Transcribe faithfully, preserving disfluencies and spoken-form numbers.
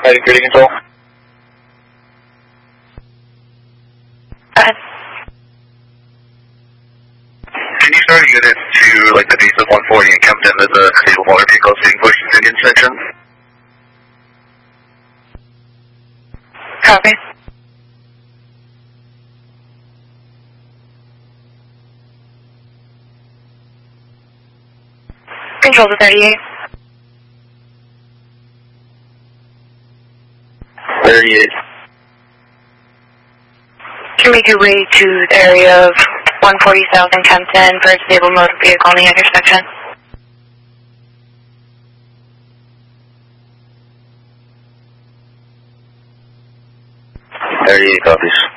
Heading grading control. Ahead. Can you start a unit to like the base of one forty and Kempton? There's a stable motor vehicle being pushed into the intersection. Copy. Control to thirty-eight. thirty-eight. Can make your way to the area of one forty South and Kempton for a stable motor vehicle in the intersection. thirty-eight copies.